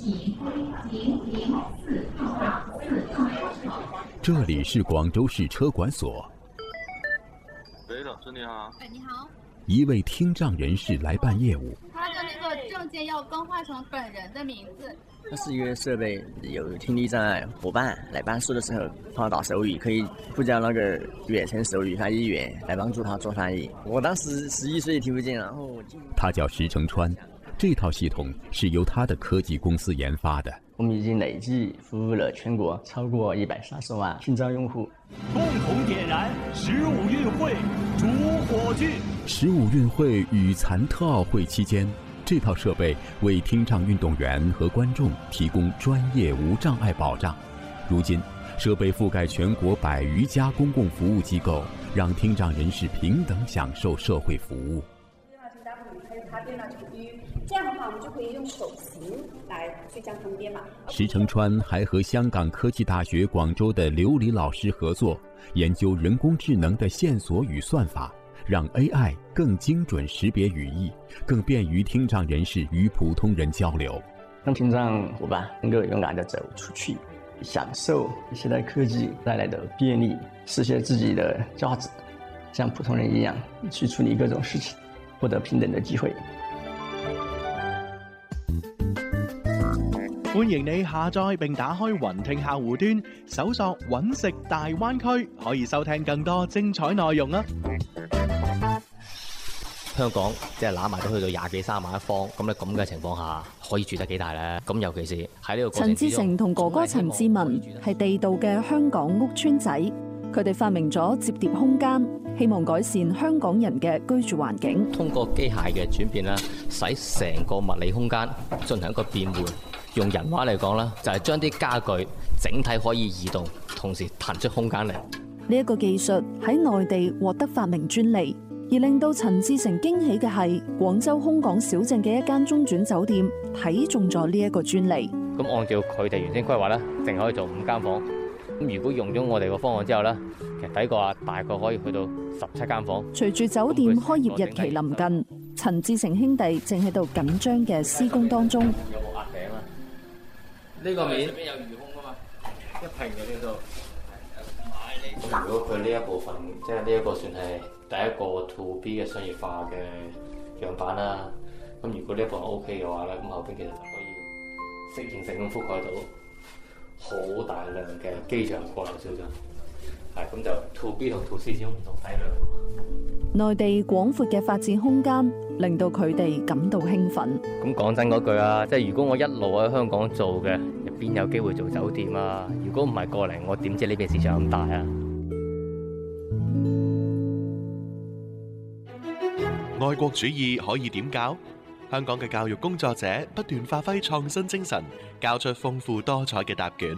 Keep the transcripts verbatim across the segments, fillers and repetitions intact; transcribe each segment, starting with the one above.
这里是广州市车管所。 喂，老师你好。 哎，你好。 一位听障人士来办业务。 他的那个证件要更换成本人的名字。 它是一个设备，有听力障碍伙伴来办事的时候，帮他打手语，可以呼叫那个远程手语翻译员来帮助他做翻译。我当时十一岁听不见，然后我就他叫石成川，这套系统是由他的科技公司研发的。 我们已经累计服务了全国超过一百三十万听障用户。 共同点燃十五运会主火炬。 十五运会与残特奥会期间，这套设备为听障运动员和观众提供专业无障碍保障。如今，设备覆盖全国百余家公共服务机构，让听障人士平等享受社会服务。 这样的话，我们就可以用手型来去将它们编码。 石成川还和香港科技大学广州的刘黎老师合作，研究人工智能的线索与算法，让 A I 更精准识别语义，更便于听障人士与普通人交流， 让听障伙伴能够勇敢地走出去，享受现代科技带来的便利，实现自己的价值，像普通人一样去处理各种事情，获得平等的机会。 歡迎你下載並打開雲聽客戶端，搜索揾食大灣區，可以收聽更多精彩內容啊！ 香港即係揦埋都去到廿幾三萬一方，咁咧咁嘅情況下，可以住得幾大咧？咁尤其是喺呢個過程之中， 陳志成同哥哥陳志文係地道嘅香港屋邨仔，佢哋發明咗摺疊空間，希望改善香港人嘅居住環境。 通過機械嘅轉變啦，使成個物理空間進行一個變換。用人話嚟講啦，就係將啲家具整體可以移動，同時騰出空間嚟。 呢一個技術喺內地獲得發明專利，而令到陳志成驚喜嘅係，廣州空港小鎮嘅一間中轉酒店睇中咗呢一個專利。 咁按照佢哋原先規劃咧，淨可以做五間房。咁如果用咗我哋個方案之後咧，其實抵個啊大概可以去到十七間房。 隨住酒店開業日期臨近，陳志成兄弟正喺度緊張嘅施工當中。 呢個面入邊有魚空啊嘛，一平嘅呢度。咁如果佢呢一部分，即係呢一個算係第一個 to B 嘅商業化嘅樣板啦。咁如果呢一部分 OK 嘅話咧，咁後邊其實就可以適應性咁覆蓋到好大量嘅機場過流小鎮。係咁就 to B 同 to C 之中唔同體量。 內地廣闊嘅發展空間令到佢哋感到興奮。 咁講真嗰句啊，即係如果我一路喺香港做嘅，邊有機會做酒店啊？如果唔係過嚟，我點知呢邊市場咁大啊？ 愛國主義可以點教？香港嘅教育工作者不斷發揮創新精神，教出豐富多彩嘅答卷。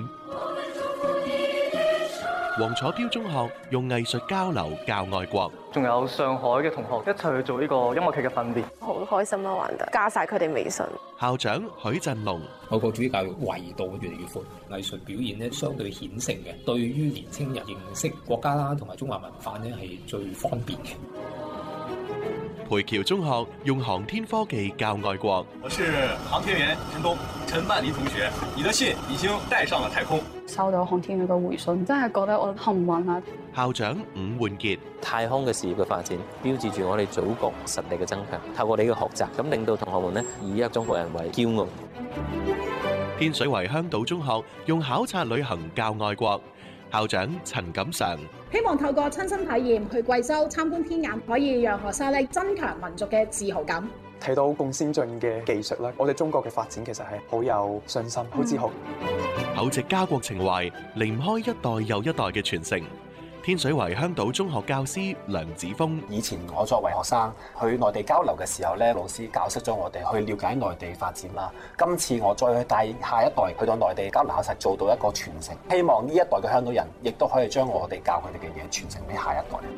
黃楚標中學用藝術交流教愛國， 仲有上海嘅同學一齊去做呢個音樂劇嘅訓練， 好開心啊！玩得加晒佢哋微信。 校長許振龍， 愛國主義教育維度越嚟越闊，藝術表現咧相對顯性嘅，對於年青人認識國家啦同埋中華文化咧係最方便嘅。 培僑中學用航天科技教愛國。 我是航天員陳東，陳曼妮同學，你的信已經帶上了太空。 收到航天員嘅回信，真係覺得我幸運啊！ 校長伍煥傑， 太空嘅事業嘅發展，標誌住我哋祖國實力嘅增強。透過你嘅學習，咁令到同學們呢以一個中國人為驕傲。 天水圍香島中學用考察旅行教愛國。校長陳錦常， 希望透過親身體驗去貴州參觀天眼，可以讓學生咧增強民族嘅自豪感。 睇到咁先進嘅技術咧，我哋中國嘅發展其實係好有信心、好自豪。 厚植家國情懷，離唔開一代又一代嘅傳承。天水圍香島中學教師梁子峰， 以前我作為學生去內地交流嘅時候咧，老師教識咗我哋去了解內地發展啦。今次我再去帶下一代去到內地交流，實做到一個傳承。希望呢一代嘅香港人亦都可以將我哋教佢哋嘅嘢傳承俾下一代。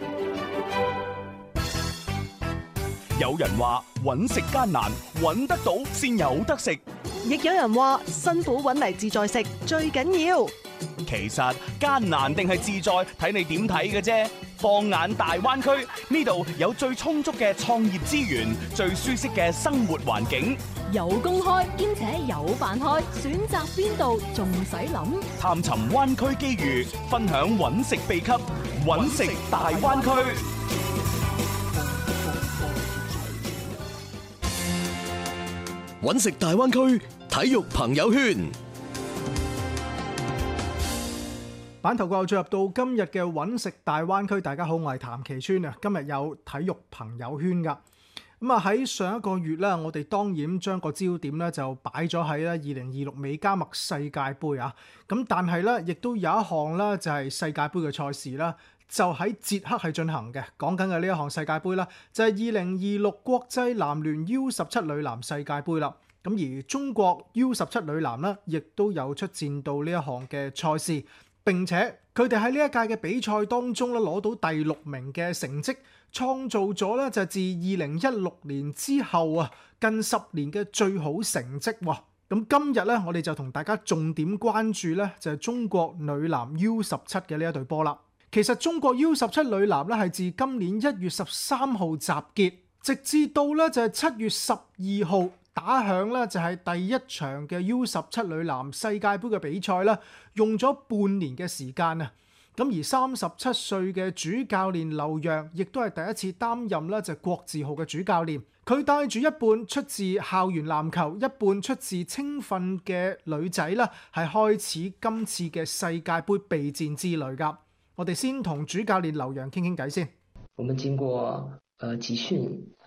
有人話揾食艱難，揾得到先有得食； 亦有人話辛苦揾嚟自在食最緊要。 其實艱難定係自在，睇你點睇嘅啫。 放眼大灣區，呢度有最充足嘅創業資源，最舒適嘅生活環境， 有公開兼且有辦開，選擇邊度仲使諗？ 探尋灣區機遇，分享揾食秘笈，揾食大灣區。 揾食大灣區體育朋友圈。 版頭過後進入到今日嘅揾食大灣區，大家好，我係譚其川啊。今日有體育朋友圈噶，咁啊喺上一個月咧，我哋當然將個焦點咧就擺咗喺咧二零二六美加墨世界盃啊。咁但係咧，亦都有一項咧就係世界盃嘅賽事啦，就喺捷克係進行嘅。講緊嘅呢一項世界盃啦，就係二零二六國際籃聯 U 十七女籃世界盃啦。咁而中國 U 十七女籃咧，亦都有出戰到呢一項嘅賽事。並且佢哋喺呢一屆嘅比賽當中咧攞到第六名嘅成績，創造咗咧就係自二零一六年之後啊近十年嘅最好成績喎。咁今日咧我哋就同大家重點關注咧就係中國女籃 U 十七嘅呢一隊波啦。其實中國 U 十七女籃咧係自今年一月十三號集結，直至到咧就係七月十二號。打響咧就係第一場嘅 U 十七女籃世界盃嘅比賽啦，用咗半年嘅時間啊。咁而三十七歲嘅主教練劉洋，亦都係第一次擔任咧就係國字號嘅主教練。佢帶住一半出自校園籃球，一半出自青訓嘅女仔啦，係開始今次嘅世界盃備戰之旅噶。我哋先同主教練劉洋傾傾偈先。 我們經過呃集訓。